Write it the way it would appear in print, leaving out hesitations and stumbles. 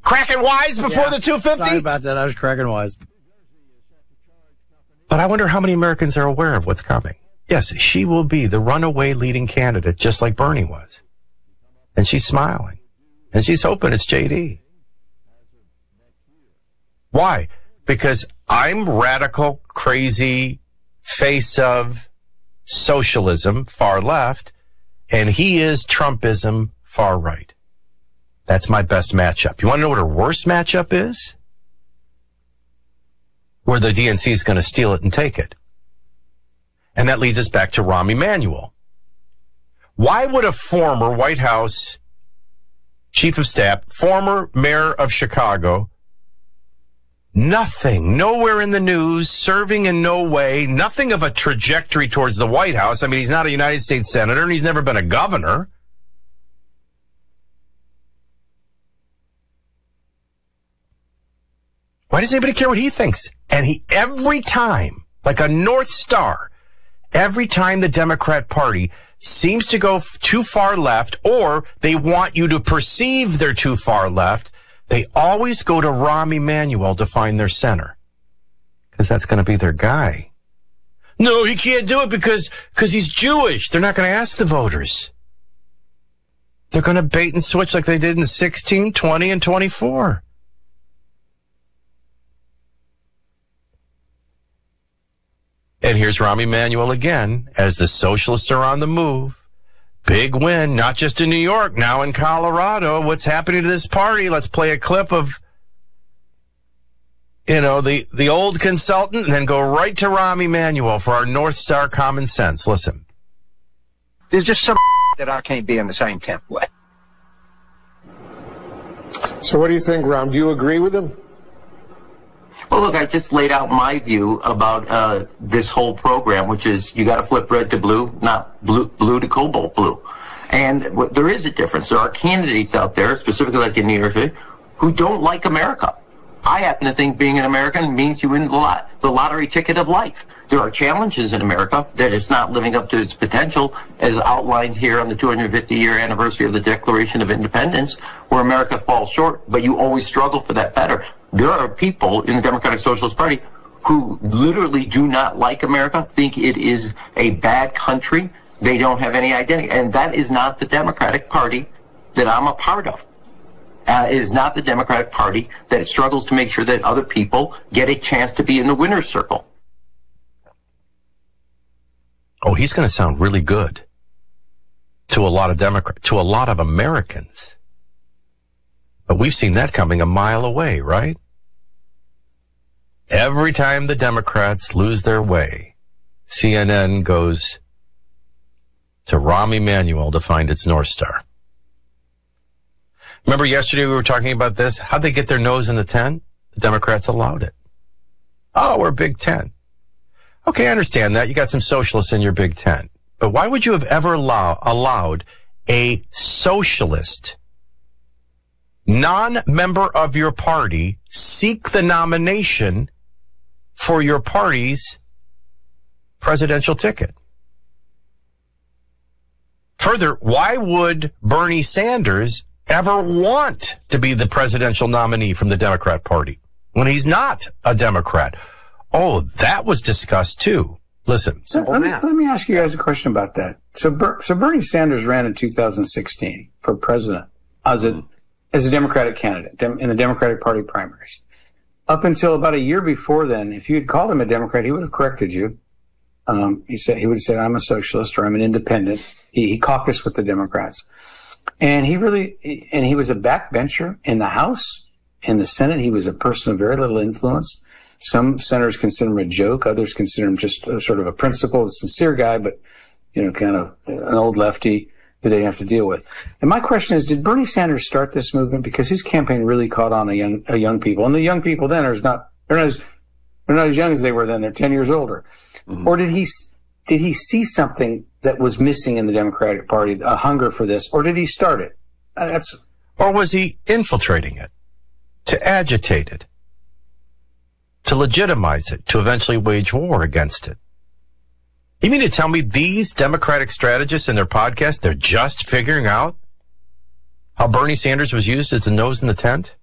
Cracking wise before the 250? Sorry about that. I was cracking wise. But I wonder how many Americans are aware of what's coming. Yes, she will be the runaway leading candidate, just like Bernie was. And she's smiling. And she's hoping it's JD. Why? Because I'm radical, crazy, face of socialism, far left, and he is Trumpism, far right. That's my best matchup. You want to know what her worst matchup is? Where the DNC is going to steal it and take it. And that leads us back to Rahm Emanuel. Why would a former White House chief of staff, former mayor of Chicago, nothing, nowhere in the news, serving in no way, nothing of a trajectory towards the White House. I mean, he's not a United States senator and he's never been a governor. Why does anybody care what he thinks? And he, every time, like a North Star, every time the Democrat Party seems to go too far left, or they want you to perceive they're too far left, they always go to Rahm Emanuel to find their center. Because that's going to be their guy. No, he can't do it because he's Jewish. They're not going to ask the voters. They're going to bait and switch like they did in 16, 20, and 24. And here's Rahm Emanuel again, as the socialists are on the move. Big win, not just in New York, now in Colorado. What's happening to this party? Let's play a clip of, the old consultant, and then go right to Rahm Emanuel for our North Star common sense. Listen. There's just some that I can't be in the same tent with. So what do you think, Rahm? Do you agree with him? Well, look, I just laid out my view about this whole program, which is you got to flip red to blue, not blue to cobalt blue. And there is a difference. There are candidates out there, specifically like in New York City, who don't like America. I happen to think being an American means you win the lottery ticket of life. There are challenges in America that it's not living up to its potential, as outlined here on the 250-year anniversary of the Declaration of Independence, where America falls short, but you always struggle for that better. There are people in the Democratic Socialist Party who literally do not like America, think it is a bad country. They don't have any identity. And that is not the Democratic Party that I'm a part of. It is not the Democratic Party that struggles to make sure that other people get a chance to be in the winner's circle. Oh, he's going to sound really good to a lot of Americans. But we've seen that coming a mile away, right? Every time the Democrats lose their way, CNN goes to Rahm Emanuel to find its North Star. Remember yesterday we were talking about this? How'd they get their nose in the tent? The Democrats allowed it. Oh, we're Big Ten. Okay, I understand that. You got some socialists in your Big Ten. But why would you have ever allowed a socialist, non-member of your party, seek the nomination for your party's presidential ticket? Further, why would Bernie Sanders ever want to be the presidential nominee from the Democrat Party when he's not a Democrat? Oh, that was discussed too. Listen. Let me ask you guys a question about that. So Bernie Sanders ran in 2016 for president as a Democratic candidate in the Democratic Party primaries. Up until about a year before then, if you had called him a Democrat, he would have corrected you. He would have said, I'm a socialist or I'm an independent. He caucused with the Democrats. And he was a backbencher in the House. In the Senate, he was a person of very little influence. Some senators consider him a joke. Others consider him just sort of a principled, sincere guy, but, kind of an old lefty who they have to deal with. And my question is, did Bernie Sanders start this movement because his campaign really caught on a young people? And the young people then they're not as young as they were then. They're 10 years older. Mm-hmm. Or did he see something that was missing in the Democratic Party, a hunger for this, or did he start it? Or was he infiltrating it, to agitate it, to legitimize it, to eventually wage war against it? You mean to tell me these Democratic strategists in their podcast, they're just figuring out how Bernie Sanders was used as the nose in the tent?